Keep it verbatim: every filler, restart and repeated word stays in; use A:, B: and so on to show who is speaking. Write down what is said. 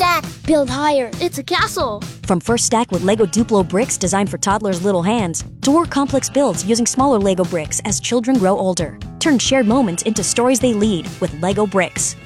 A: stack.
B: Build higher.
A: It's a castle.
C: From first stack with Lego Duplo bricks designed for toddlers' little hands, to more complex builds using smaller Lego bricks as children grow older. Turn shared moments into stories they lead with Lego bricks.